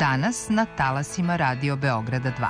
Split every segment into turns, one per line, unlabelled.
danas na talasima Radio Beograda 2.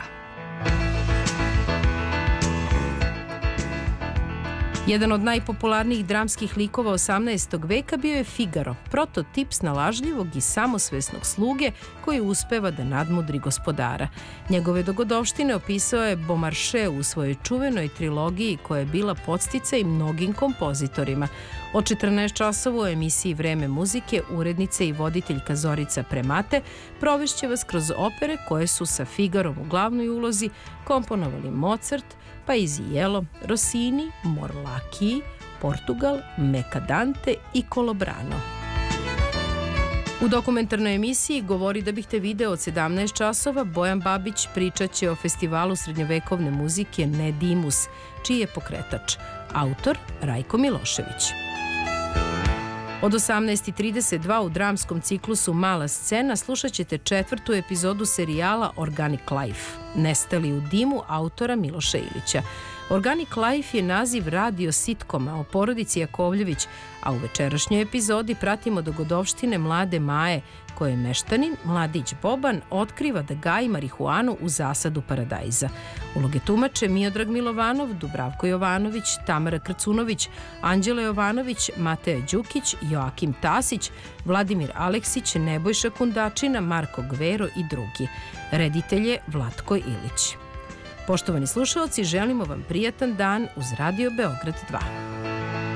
Jedan od najpopularnijih dramskih likova 18. veka bio je Figaro, prototip snalažljivog i samosvesnog sluge koji uspeva da nadmudri gospodara. Njegove dogodovštine opisao je Beaumarchais u svojoj čuvenoj trilogiji koja je bila podsticaj mnogim kompozitorima. Od 14 časova u emisiji Vreme muzike urednica i voditeljka Zorica Premate provešće vas kroz opere koje su sa Figarom u glavnoj ulozi komponovali Mozart, Paisiello, Rossini, Morlacchi, Portugal, Mercadante i Colobrano. U dokumentarnoj emisiji Govori da bih te video od 17 časova Bojan Babić pričat će o festivalu srednjovekovne muzike Nedimus, čiji je pokretač, autor Rajko Milošević. Od 18:32 u dramskom ciklusu Mala scena slušat ćete 4. epizodu serijala Organic Life, Nestali u dimu autora Miloša Ilića. Organic Life je naziv radio sitkoma o porodici Jakovljević, a u večerašnjoj epizodi pratimo dogodovštine mlade Maje, koje meštanin Mladić Boban otkriva da gaji marihuanu u zasadu paradajza. Uloge tumače Miodrag Milovanov, Dubravko Jovanović, Tamara Krcunović, Anđela Jovanović, Mateja Đukić, Joakim Tasić, Vladimir Aleksić, Nebojša Kundačina, Marko Gvero i drugi. Reditelj je Vlatko Ilić. Poštovani slušaoci, želimo vam prijatan dan uz Radio Beograd 2.